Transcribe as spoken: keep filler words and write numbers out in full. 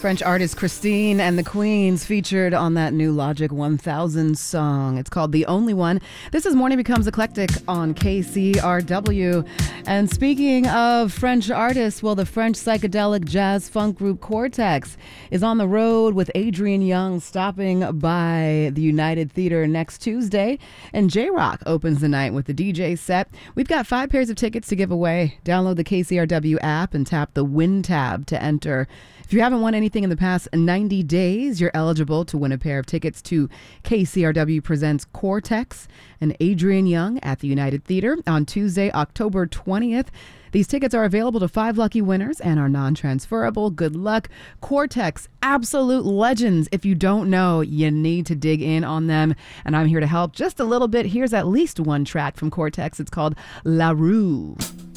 French artist Christine and the Queens featured on that new Logic one thousand song. It's called The Only One. This is Morning Becomes Eclectic on K C R W. And speaking of French artists, well, the French psychedelic jazz funk group Cortex is on the road with Adrian Younge, stopping by the United Theater next Tuesday. And J-Rock opens the night with the D J set. We've got five pairs of tickets to give away. Download the K C R W app and tap the Win tab to enter. If you haven't won anything in the past ninety days, you're eligible to win a pair of tickets to K C R W Presents Cortex and Adrian Younge at the United Theater on Tuesday, October twentieth. These tickets are available to five lucky winners and are non-transferable. Good luck. Cortex, absolute legends. If you don't know, you need to dig in on them. And I'm here to help just a little bit. Here's at least one track from Cortex. It's called La Rue.